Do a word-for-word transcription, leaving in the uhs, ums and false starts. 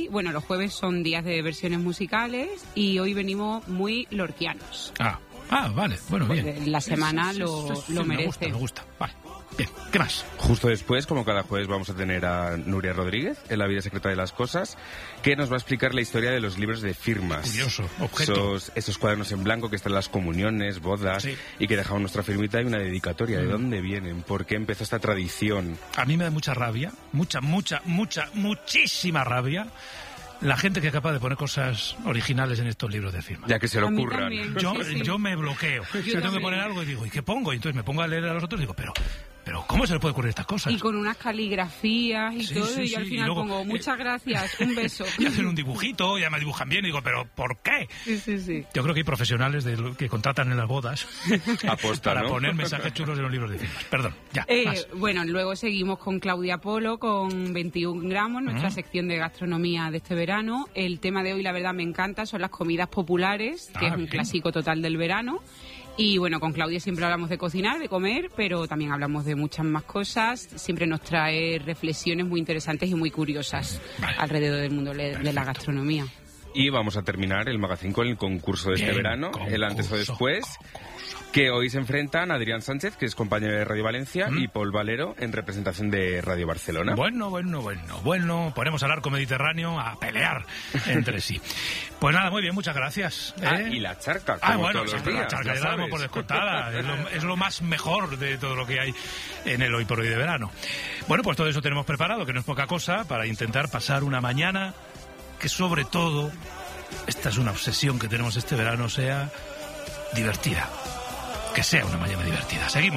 bueno, los jueves son días de versiones musicales y hoy venimos muy lorquianos. Ah, ah vale, bueno, pues bien. La semana sí, sí, lo, sí, sí, lo me merece. gusta, me gusta, vale. Bien, ¿qué más? Justo después, como cada jueves, vamos a tener a Nuria Rodríguez en La vida secreta de las cosas, que nos va a explicar la historia de los libros de firmas. Curioso, objeto. Esos, esos cuadernos en blanco que están en las comuniones, bodas, sí. y que dejamos nuestra firmita y una dedicatoria. Mm. ¿De dónde vienen? ¿Por qué empezó esta tradición? A mí me da mucha rabia, mucha, mucha, mucha, muchísima rabia la gente que es capaz de poner cosas originales en estos libros de firma. Ya que se lo ocurran. Yo, sí, sí. yo me bloqueo. Yo, yo tengo que poner algo y digo, ¿y qué pongo? Y entonces me pongo a leer a los otros y digo, pero... Pero ¿cómo se le puede ocurrir estas cosas? Y con unas caligrafías y sí, todo, sí, y sí, al final luego, pongo, muchas gracias, un beso. Y hacen un dibujito, ya me dibujan bien, y digo, ¿pero por qué? Sí, sí, sí. Yo creo que hay profesionales de lo que contratan en las bodas Aposta, para ¿no? poner mensajes chulos en los libros de firmas. Perdón, ya, eh, más. Bueno, luego seguimos con Claudia Polo, con veintiún gramos, nuestra uh-huh. sección de gastronomía de este verano. El tema de hoy, la verdad, me encanta, son las comidas populares, que ah, es un bien. clásico total del verano. Y bueno, con Claudia siempre hablamos de cocinar, de comer, pero también hablamos de muchas más cosas. Siempre nos trae reflexiones muy interesantes y muy curiosas vale. alrededor del mundo de Perfecto. la gastronomía. Y vamos a terminar el magazine con el concurso de Bien, este verano, concurso, el antes o después, concurso. que hoy se enfrentan Adrián Sánchez, que es compañero de Radio Valencia, ¿Mm? y Paul Valero, en representación de Radio Barcelona. Bueno, bueno, bueno, bueno, ponemos al arco mediterráneo a pelear entre sí. Pues nada, muy bien, muchas gracias. ¿eh? Ah, y la charca, como ah, bueno, todos los días, la charca ya la damos por descontada, es lo, es lo más mejor de todo lo que hay en el Hoy por Hoy de verano. Bueno, pues todo eso tenemos preparado, que no es poca cosa, para intentar pasar una mañana que sobre todo, esta es una obsesión que tenemos este verano, sea divertida. Que sea una mañana divertida. Seguimos.